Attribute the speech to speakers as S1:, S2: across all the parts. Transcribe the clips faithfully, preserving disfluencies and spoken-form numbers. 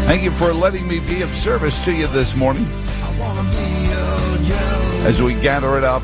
S1: Thank you for letting me be of service to you this morning as we gather it up,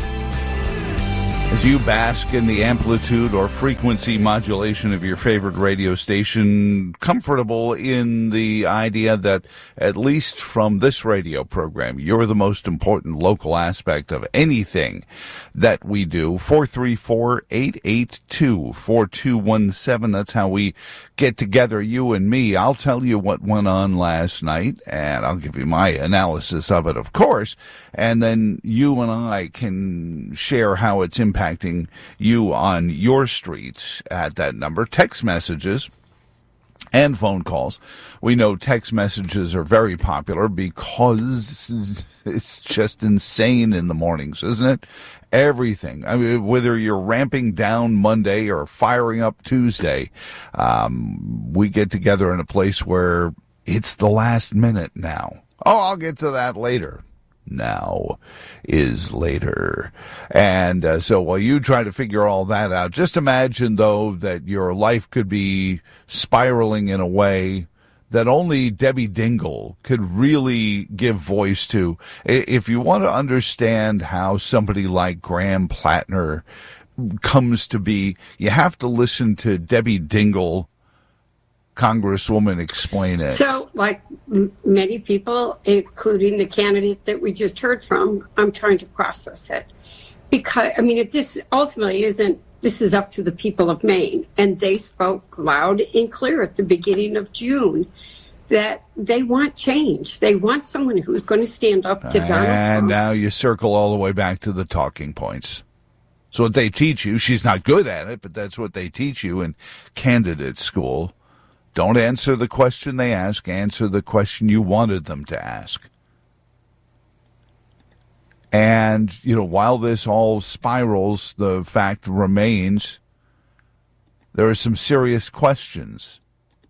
S1: as you bask in the amplitude or frequency modulation of your favorite radio station, comfortable in the idea that, at least from this radio program, you're the most important local aspect of anything that we do. four three four, eight eight two, four two one seven. That's how we get together, you and me. I'll tell you what went on last night, and I'll give you my analysis of it, of course, and then you and I can share how it's impacting you on your street at that number. Text messages and phone calls. We know text messages are very popular because it's just insane in the mornings, isn't it? Everything. I mean, whether you're ramping down Monday or firing up Tuesday, um, we get together in a place where it's the last minute now. Oh, I'll get to that later. Now is later. And uh, so while you try to figure all that out, just imagine, though, that your life could be spiraling in a way that only Debbie Dingle could really give voice to. If you want to understand how somebody like Graham Plattner comes to be, you have to listen to Debbie Dingle, Congresswoman, explain it.
S2: So, like m- many people, including the candidate that we just heard from, I'm trying to process it. Because, I mean, if this ultimately isn't, this is up to the people of Maine. And they spoke loud and clear at the beginning of June that they want change. They want someone who's going to stand up to Donald Trump.
S1: And now you circle all the way back to the talking points. So what they teach you, she's not good at it, but that's what they teach you in candidate school. Don't answer the question they ask. Answer the question you wanted them to ask. And, you know, while this all spirals, the fact remains there are some serious questions.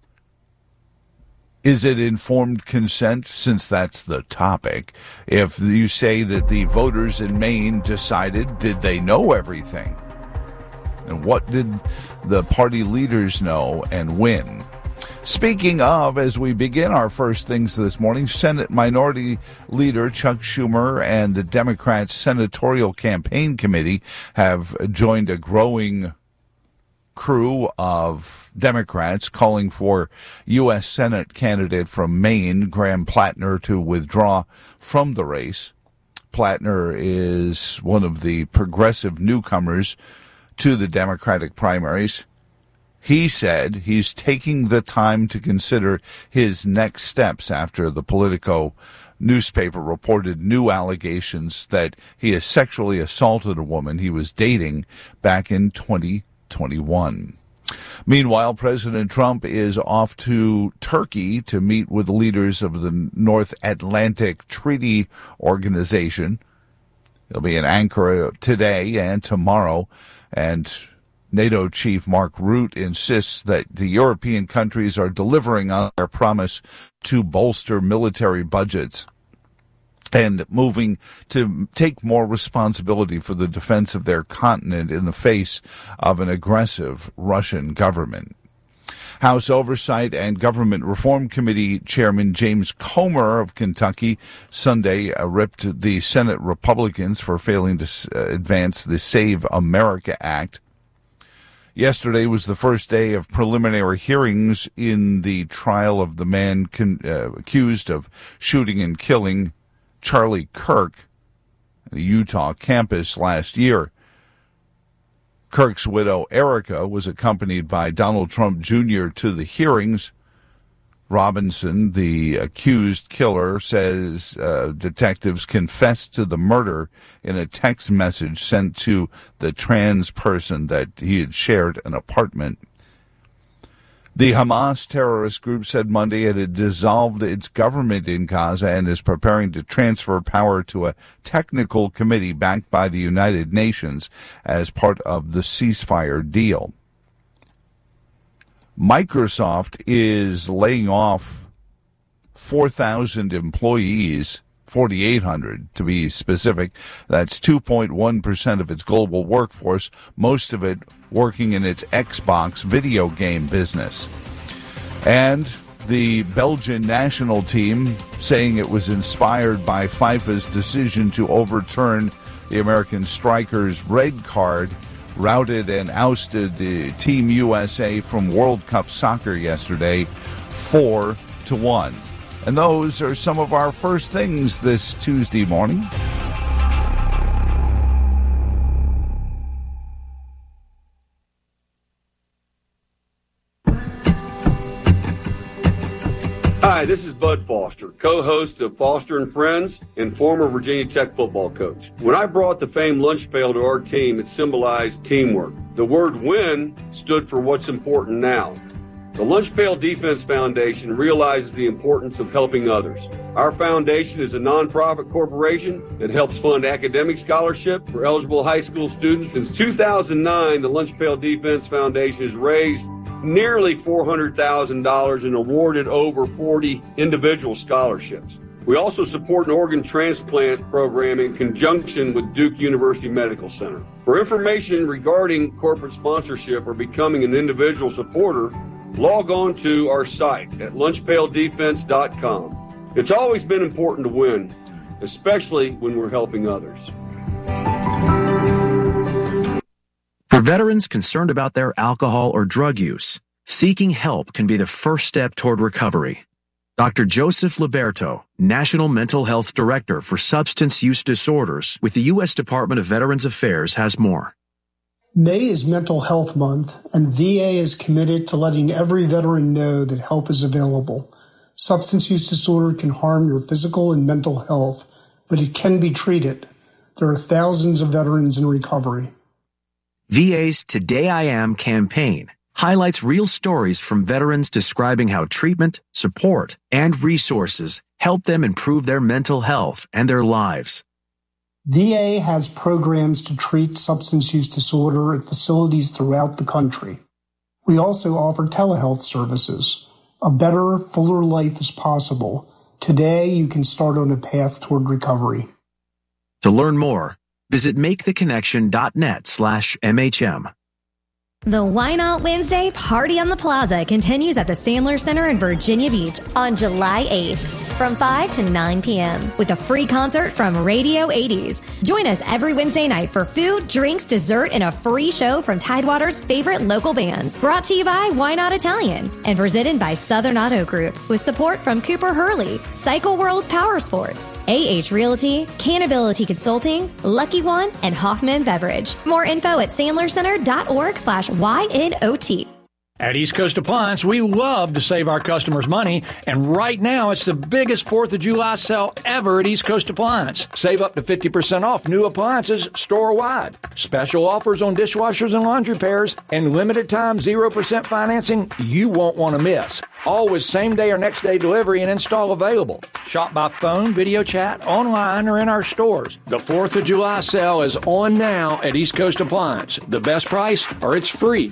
S1: Is it informed consent, since that's the topic? If you say that the voters in Maine decided, did they know everything? And what did the party leaders know and when? Speaking of, as we begin our first things this morning, Senate Minority Leader Chuck Schumer and the Democrats' Senatorial Campaign Committee have joined a growing crew of Democrats calling for U S Senate candidate from Maine, Graham Plattner, to withdraw from the race. Plattner is one of the progressive newcomers to the Democratic primaries. He said he's taking the time to consider his next steps after the Politico newspaper reported new allegations that he has sexually assaulted a woman he was dating back in twenty twenty-one. Meanwhile, President Trump is off to Turkey to meet with leaders of the North Atlantic Treaty Organization. He'll be in Ankara today and tomorrow, and NATO chief Mark Rutte insists that the European countries are delivering on their promise to bolster military budgets and moving to take more responsibility for the defense of their continent in the face of an aggressive Russian government. House Oversight and Government Reform Committee Chairman James Comer of Kentucky Sunday uh, ripped the Senate Republicans for failing to uh, advance the Save America Act. Yesterday was the first day of preliminary hearings in the trial of the man con- uh, accused of shooting and killing Charlie Kirk at the Utah campus last year. Kirk's widow, Erica, was accompanied by Donald Trump Junior to the hearings. Robinson, the accused killer, says uh, detectives confessed to the murder in a text message sent to the trans person that he had shared an apartment. The Hamas terrorist group said Monday it had dissolved its government in Gaza and is preparing to transfer power to a technical committee backed by the United Nations as part of the ceasefire deal. Microsoft is laying off four thousand employees, four thousand eight hundred to be specific. That's two point one percent of its global workforce, most of it working in its Xbox video game business. And the Belgian national team, saying it was inspired by FIFA's decision to overturn the American striker's red card, routed and ousted the Team U S A from World Cup soccer yesterday, four to one. And those are some of our first things this Tuesday morning.
S3: Hi, this is Bud Foster, co-host of Foster and Friends and former Virginia Tech football coach. When I brought the famed lunch pail to our team, it symbolized teamwork. The word win stood for what's important now. The Lunch Pail Defense Foundation realizes the importance of helping others. Our foundation is a nonprofit corporation that helps fund academic scholarship for eligible high school students. Since two thousand nine, the Lunch Pail Defense Foundation has raised nearly four hundred thousand dollars and awarded over forty individual scholarships. We also support an organ transplant program in conjunction with Duke University Medical Center. For information regarding corporate sponsorship or becoming an individual supporter, log on to our site at lunch pail defense dot com. It's always been important to win, especially when we're helping others.
S4: For veterans concerned about their alcohol or drug use, seeking help can be the first step toward recovery. Doctor Joseph Liberto, National Mental Health Director for Substance Use Disorders with the U S Department of Veterans Affairs, has more.
S5: May is Mental Health Month, and V A is committed to letting every veteran know that help is available. Substance use disorder can harm your physical and mental health, but it can be treated. There are thousands of veterans in recovery.
S4: V A's Today I Am campaign highlights real stories from veterans describing how treatment, support, and resources help them improve their mental health and their lives.
S5: V A has programs to treat substance use disorder at facilities throughout the country. We also offer telehealth services. A better, fuller life is possible. Today, you can start on a path toward recovery.
S4: To learn more, visit maketheconnection.net slash MHM.
S6: The Why Not Wednesday Party on the Plaza continues at the Sandler Center in Virginia Beach on July eighth from five to nine p.m. with a free concert from Radio eighties. Join us every Wednesday night for food, drinks, dessert, and a free show from Tidewater's favorite local bands. Brought to you by Why Not Italian and presented by Southern Auto Group with support from Cooper Hurley, Cycle World Power Sports, A H Realty, Canability Consulting, Lucky One, and Hoffman Beverage. More info at sandlercenter.org slash Y N O T.
S7: At East Coast Appliance, we love to save our customers money, and right now it's the biggest fourth of July sale ever at East Coast Appliance. Save up to fifty percent off new appliances store-wide. Special offers on dishwashers and laundry pairs, and limited time zero percent financing you won't want to miss. Always same-day or next-day delivery and install available. Shop by phone, video chat, online, or in our stores. The fourth of July sale is on now at East Coast Appliance. The best price, or it's free.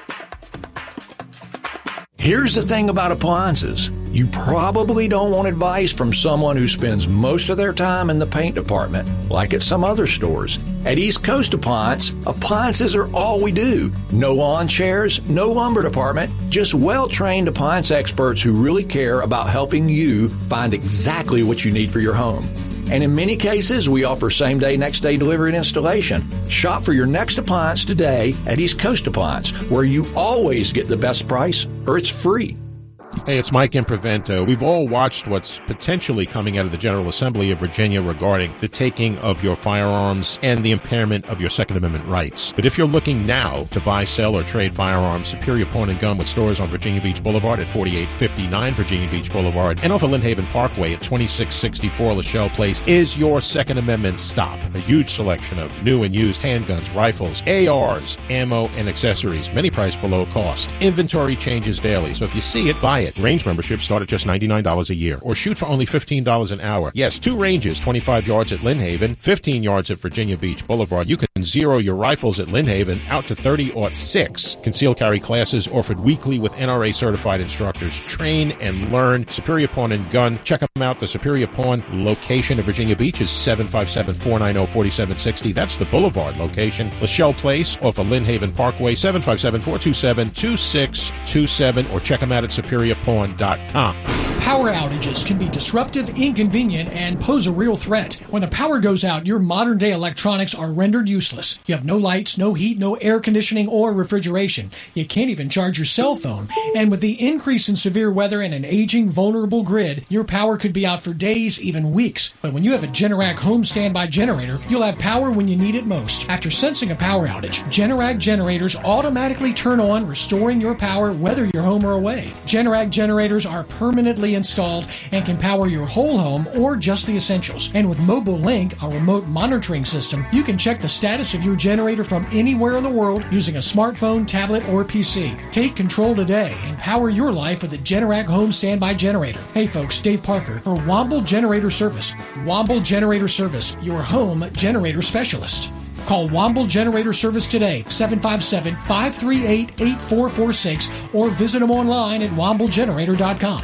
S7: Here's the thing about appliances. You probably don't want advice from someone who spends most of their time in the paint department, like at some other stores. At East Coast Appliance, appliances are all we do. No lawn chairs, no lumber department, just well-trained appliance experts who really care about helping you find exactly what you need for your home. And in many cases, we offer same-day, next-day delivery and installation. Shop for your next appliance today at East Coast Appliance, where you always get the best price, or it's free.
S8: Hey, it's Mike Imprevento. We've all watched what's potentially coming out of the General Assembly of Virginia regarding the taking of your firearms and the impairment of your Second Amendment rights. But if you're looking now to buy, sell, or trade firearms, Superior Pawn and Gun with stores on Virginia Beach Boulevard at forty-eight fifty-nine Virginia Beach Boulevard and off of Lynnhaven Parkway at twenty-six sixty-four Lachelle Place is your Second Amendment stop. A huge selection of new and used handguns, rifles, A Rs, ammo, and accessories, many priced below cost. Inventory changes daily, so if you see it, buy it. Range memberships start at just ninety-nine dollars a year, or shoot for only fifteen dollars an hour. Yes, two ranges, twenty-five yards at Lynnhaven, fifteen yards at Virginia Beach Boulevard. You can Zero your rifles at Lynn Haven out to thirty aught six. Concealed carry classes offered weekly with N R A certified instructors. Train and learn. Superior Pawn and Gun. Check them out. The Superior Pawn location of Virginia Beach is seven five seven, four nine zero, four seven six zero. That's the Boulevard location. Lachelle Place off of Lynn Haven Parkway, seven five seven, four two seven, two six two seven, or check them out at superior pawn dot com.
S9: Power outages can be disruptive, inconvenient, and pose a real threat. When the power goes out, your modern-day electronics are rendered useless. You have no lights, no heat, no air conditioning or refrigeration. You can't even charge your cell phone. And with the increase in severe weather and an aging, vulnerable grid, your power could be out for days, even weeks. But when you have a Generac home standby generator, you'll have power when you need it most. After sensing a power outage, Generac generators automatically turn on, restoring your power whether you're home or away. Generac generators are permanently installed and can power your whole home or just the essentials. And with Mobile Link, a remote monitoring system, you can check the status of your generator from anywhere in the world using a smartphone, tablet, or P C. Take control today and power your life with the Generac Home Standby Generator. Hey folks, Dave Parker for Womble Generator Service. Womble Generator Service, your home generator specialist. Call Womble Generator Service today, seven five seven, five three eight, eight four four six, or visit them online at womble generator dot com.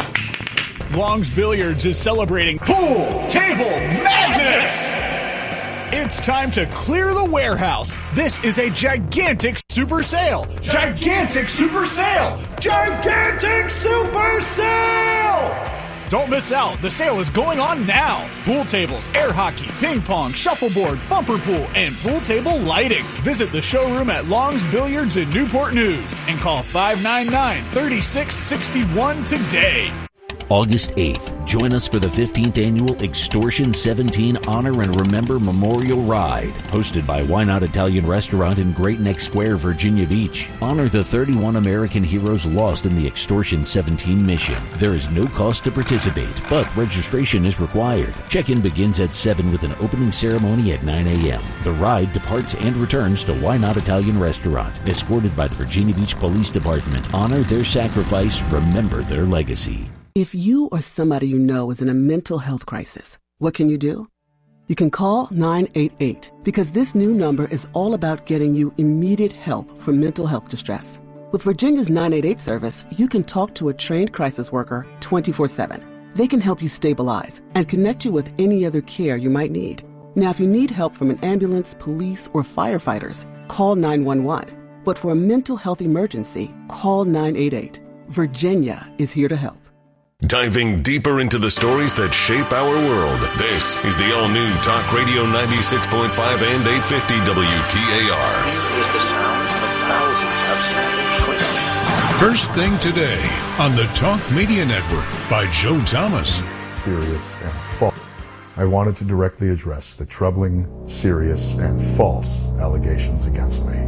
S10: Long's Billiards is celebrating Pool Table Madness! It's time to clear the warehouse. This is a gigantic super sale. Gigantic super sale. Gigantic super sale! Don't miss out. The sale is going on now. Pool tables, air hockey, ping pong, shuffleboard, bumper pool, and pool table lighting. Visit the showroom at Long's Billiards in Newport News and call five nine nine, three six six one today.
S11: August eighth, join us for the fifteenth Annual Extortion seventeen Honor and Remember Memorial Ride, hosted by Why Not Italian Restaurant in Great Neck Square, Virginia Beach. Honor the thirty-one American heroes lost in the Extortion seventeen mission. There is no cost to participate, but registration is required. Check-in begins at seven with an opening ceremony at nine a.m. The ride departs and returns to Why Not Italian Restaurant, escorted by the Virginia Beach Police Department. Honor their sacrifice, remember their legacy.
S12: If you or somebody you know is in a mental health crisis, what can you do? You can call nine eight eight because this new number is all about getting you immediate help for mental health distress. With Virginia's nine eight eight service, you can talk to a trained crisis worker twenty-four seven. They can help you stabilize and connect you with any other care you might need. Now, if you need help from an ambulance, police, or firefighters, call nine one one. But for a mental health emergency, call nine eight eight. Virginia is here to help.
S13: Diving deeper into the stories that shape our world, this is the all-new Talk Radio ninety-six point five and eight fifty W T A R.
S14: Is the sound of thousands of standing footsteps.
S15: First thing today on the Talk Media Network by Joe Thomas.
S16: Serious and false. I wanted to directly address the troubling, serious, and false allegations against me.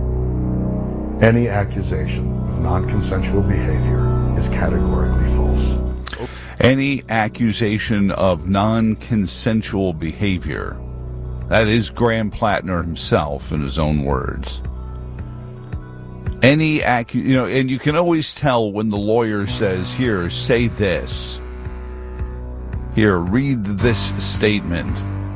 S16: Any accusation of non-consensual behavior is categorically false.
S1: Any accusation of non-consensual behavior. That is Graham Plattner himself in his own words. Any accu- you know, and you can always tell when the lawyer says, here, say this. Here, read this statement.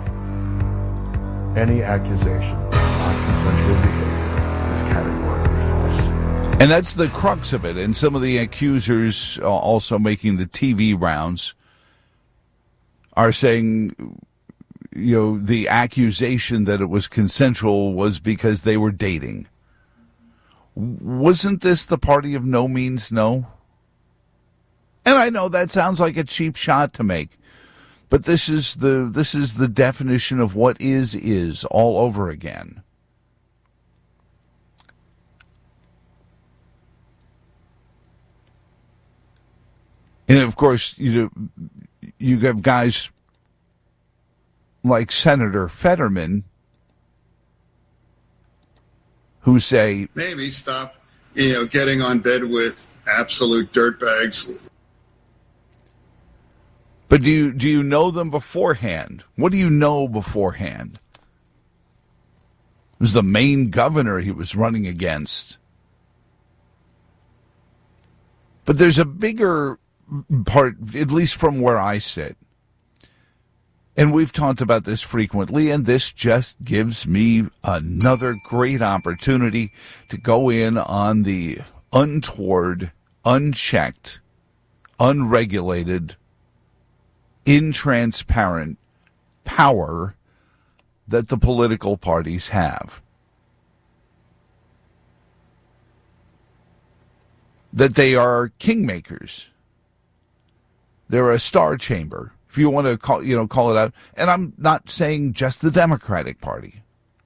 S16: Any accusation of non-consensual behavior is categorically false.
S1: And that's the crux of it. And some of the accusers uh, also making the T V rounds are saying, you know, the accusation that it was consensual was because they were dating. Wasn't this the party of no means no? And I know that sounds like a cheap shot to make, but this is the this is the definition of what is is all over again. And of course, you know, you have guys like Senator Fetterman who say,
S17: maybe stop, you know, getting on bed with absolute dirtbags.
S1: But do you do you know them beforehand? What do you know beforehand? It was the Maine governor he was running against. But there's a bigger part, at least from where I sit. And we've talked about this frequently, and this just gives me another great opportunity to go in on the untoward, unchecked, unregulated, intransparent power that the political parties have. That they are kingmakers. They're a star chamber, if you want to call, you know, call it out. And I'm not saying just the Democratic Party.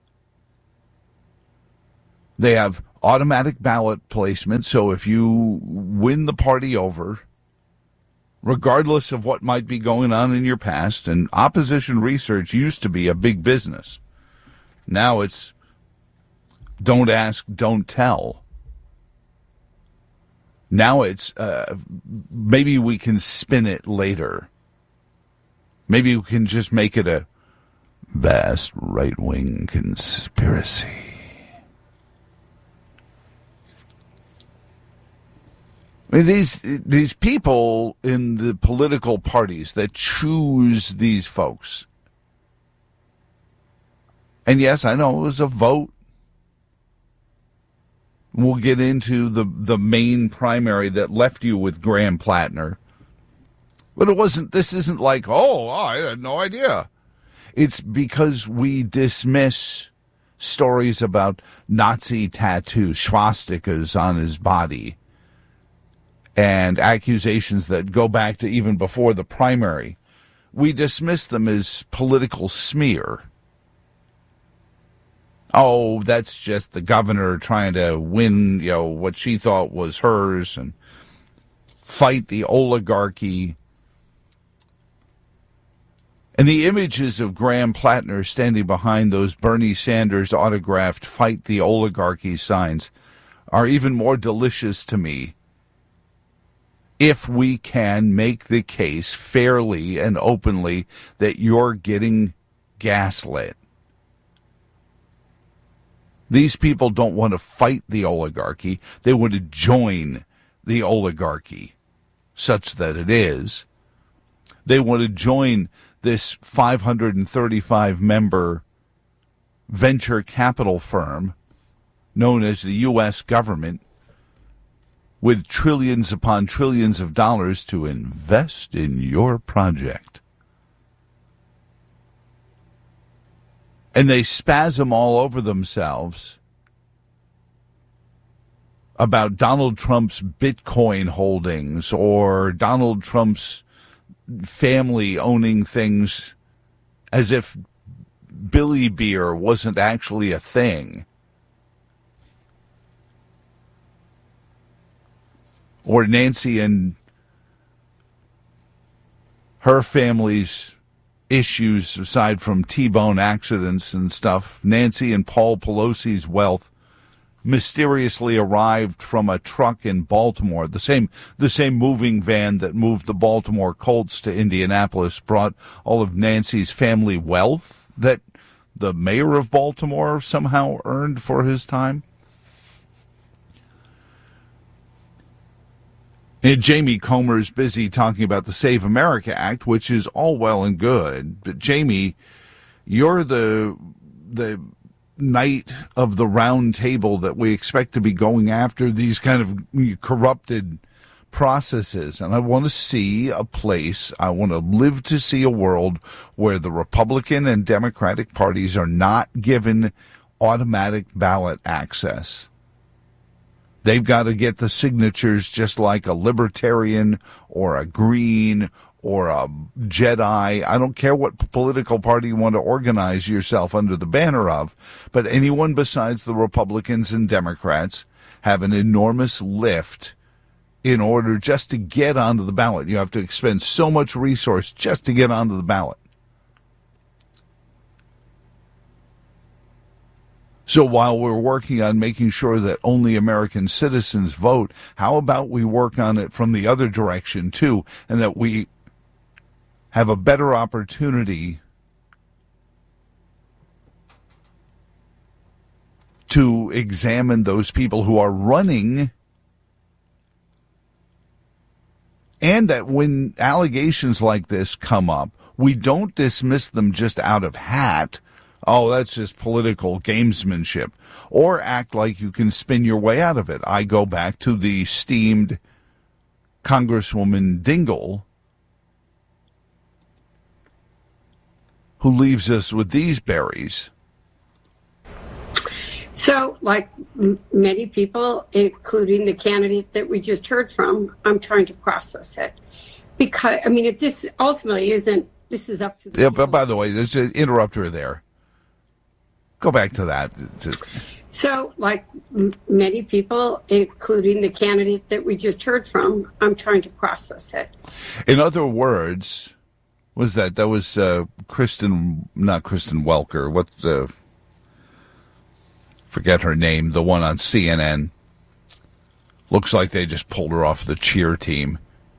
S1: They have automatic ballot placement, so if you win the party over, regardless of what might be going on in your past, and opposition research used to be a big business. Now it's don't ask, don't tell. Now it's uh, maybe we can spin it later. Maybe we can just make it a vast right-wing conspiracy. I mean, these these people in the political parties that choose these folks. And yes, I know it was a vote. We'll get into the, the main primary that left you with Graham Plattner. But it wasn't, this isn't like, oh, I had no idea. It's because we dismiss stories about Nazi tattoos, swastikas on his body, and accusations that go back to even before the primary. We dismiss them as political smear. Oh, that's just the governor trying to win, you know, what she thought was hers and fight the oligarchy. And the images of Graham Plattner standing behind those Bernie Sanders autographed fight the oligarchy signs are even more delicious to me if we can make the case fairly and openly that you're getting gaslit. These people don't want to fight the oligarchy. They want to join the oligarchy, such that it is. They want to join this five hundred thirty-five member venture capital firm known as the U S government with trillions upon trillions of dollars to invest in your project. And they spasm all over themselves about Donald Trump's Bitcoin holdings or Donald Trump's family owning things as if Billy Beer wasn't actually a thing. Or Nancy and her family's issues aside from T-bone accidents and stuff. Nancy and Paul Pelosi's wealth mysteriously arrived from a truck in Baltimore. The same the same moving van that moved the Baltimore Colts to Indianapolis brought all of Nancy's family wealth that the mayor of Baltimore somehow earned for his time. And Jamie Comer's busy talking about the Save America Act, which is all well and good. But Jamie, you're the the knight of the round table that we expect to be going after these kind of corrupted processes. And I want to see a place, I want to live to see a world where the Republican and Democratic parties are not given automatic ballot access. They've got to get the signatures just like a libertarian or a green or a Jedi. I don't care what political party you want to organize yourself under the banner of, but anyone besides the Republicans and Democrats have an enormous lift in order just to get onto the ballot. You have to expend so much resource just to get onto the ballot. So while we're working on making sure that only American citizens vote, how about we work on it from the other direction, too, and that we have a better opportunity to examine those people who are running, and that when allegations like this come up, We don't dismiss them just out of hat. Oh, that's just political gamesmanship. Or act like you can spin your way out of it. I go back to the esteemed Congresswoman Dingell, who leaves us with these berries.
S2: So, like m- many people, including the candidate that we just heard from, I'm trying to process it. Because, I mean, if this ultimately isn't, this is up to the...
S1: Yeah, but by the way, there's an interrupter there. Go back to that. Just...
S2: So, like m- many people, including the candidate that we just heard from, I'm trying to process it.
S1: In other words, was that, that was uh, Kristen, not Kristen Welker, what the... Uh, forget her name, the one on C N N. Looks like they just pulled her off the cheer team.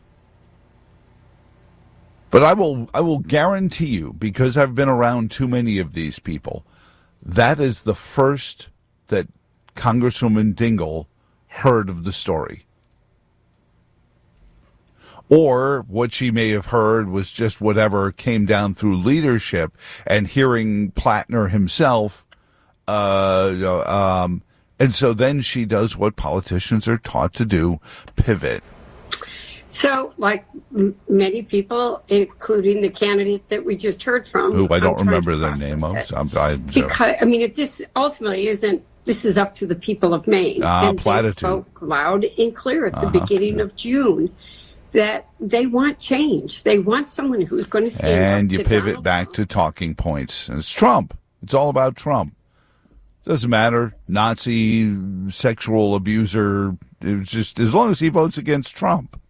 S1: But I will I will guarantee you, because I've been around too many of these people, that is the first that Congresswoman Dingell heard of the story. Or what she may have heard was just whatever came down through leadership, and hearing Plattner himself. Uh, um, and so then she does what politicians are taught to do, pivot.
S2: So, like m- many people, including the candidate that we just heard from,
S1: who I don't
S2: I'm
S1: remember their name of. So I'm, I, so.
S2: Because, I mean, if this ultimately isn't, this is up to the people of Maine.
S1: Ah,
S2: and
S1: platitude.
S2: They spoke loud and clear at the
S1: Uh-huh.
S2: beginning of June that they want change. They want someone who's going to stand
S1: And
S2: up
S1: you
S2: to
S1: pivot
S2: Donald
S1: back
S2: Trump.
S1: to talking points. And it's Trump. It's all about Trump. Doesn't matter. Nazi, sexual abuser. It's just as long as he votes against Trump.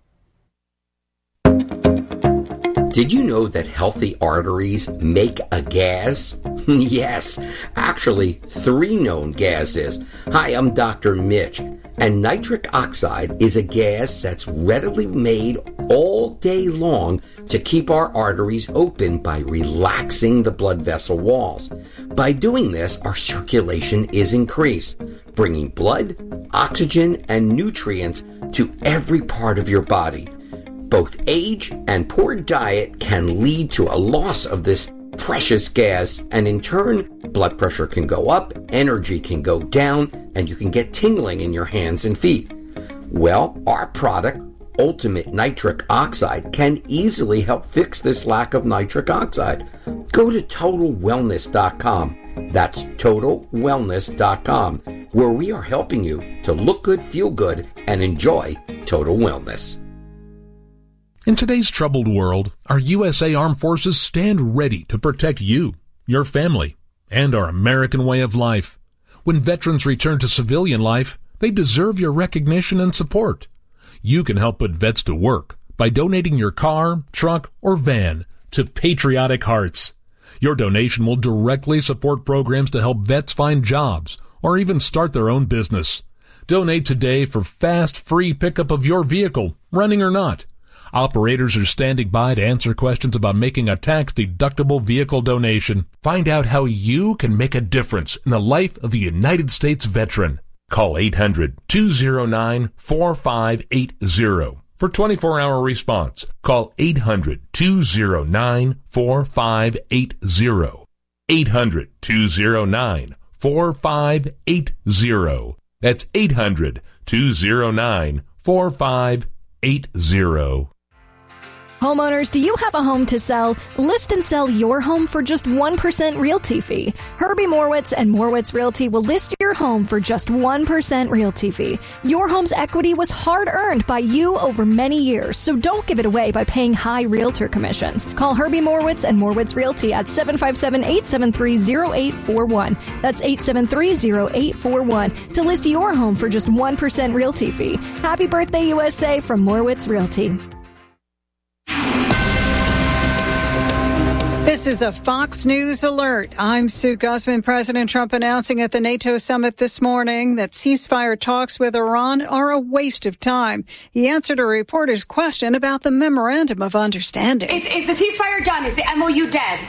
S18: Did you know that healthy arteries make a gas? Yes, actually, three known gases. Hi, I'm Doctor Mitch, and nitric oxide is a gas that's readily made all day long to keep our arteries open by relaxing the blood vessel walls. By doing this, our circulation is increased, bringing blood, oxygen, and nutrients to every part of your body. Both age and poor diet can lead to a loss of this precious gas, and in turn, blood pressure can go up, energy can go down, and you can get tingling in your hands and feet. Well, our product, Ultimate Nitric Oxide, can easily help fix this lack of nitric oxide. Go to total wellness dot com. That's total wellness dot com, where we are helping you to look good, feel good, and enjoy total wellness.
S19: In today's troubled world, our U S A Armed Forces stand ready to protect you, your family, and our American way of life. When veterans return to civilian life, they deserve your recognition and support. You can help put vets to work by donating your car, truck, or van to Patriotic Hearts. Your donation will directly support programs to help vets find jobs or even start their own business. Donate today for fast, free pickup of your vehicle, running or not. Operators are standing by to answer questions about making a tax-deductible vehicle donation. Find out how you can make a difference in the life of a United States veteran. Call eight hundred, two oh nine, four five eight oh for twenty-four hour response. Call eight hundred, two oh nine, four five eight oh. eight hundred, two oh nine, four five eight oh. That's eight hundred, two oh nine, four five eight oh.
S6: Homeowners, do you have a home to sell? List and sell your home for just one percent realty fee. Herbie Morwitz and Morwitz Realty will list your home for just one percent realty fee. Your home's equity was hard-earned by you over many years, so don't give it away by paying high realtor commissions. Call Herbie Morwitz and Morwitz Realty at seven five seven, eight seven three, oh eight four one. That's eight seven three, oh eight four one to list your home for just one percent realty fee. Happy birthday, U S A from Morwitz Realty.
S20: This is a Fox News alert. I'm Sue Guzman. President Trump announcing at the NATO summit this morning that ceasefire talks with Iran are a waste of time. He answered a reporter's question about the memorandum of understanding.
S21: Is, is the ceasefire done? Is the M O U dead?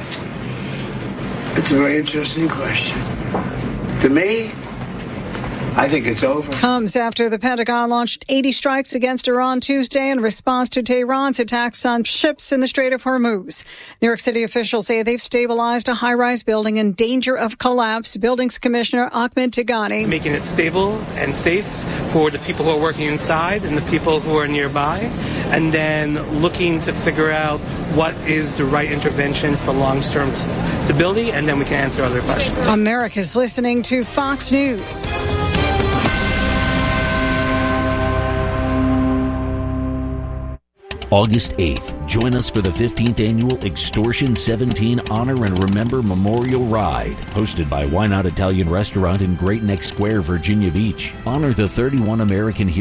S22: It's a very interesting question. To me,
S3: I think it's over.
S20: Comes after the Pentagon launched eighty strikes against Iran Tuesday in response to Tehran's attacks on ships in the Strait of Hormuz. New York City officials say they've stabilized a high-rise building in danger of collapse. Buildings Commissioner Ahmed Tigani.
S22: Making it stable and safe for the people who are working inside and the people who are nearby, and then looking to figure out what is the right intervention for long-term stability, and then we can answer other questions.
S20: America's listening to Fox News.
S11: August eighth, join us for the fifteenth Annual Extortion seventeen Honor and Remember Memorial Ride, hosted by Why Not Italian Restaurant in Great Neck Square, Virginia Beach. Honor the thirty-one American heroes